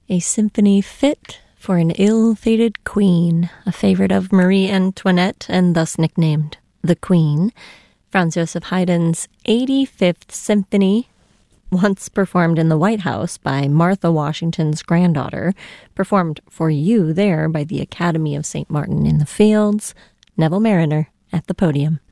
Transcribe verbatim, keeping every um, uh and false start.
A symphony fit for an ill-fated queen, a favorite of Marie Antoinette and thus nicknamed the Queen. Franz Joseph Haydn's eighty-fifth Symphony, once performed in the White House by Martha Washington's granddaughter, performed for you there by the Academy of Saint Martin in the Fields. Neville Marriner at the podium.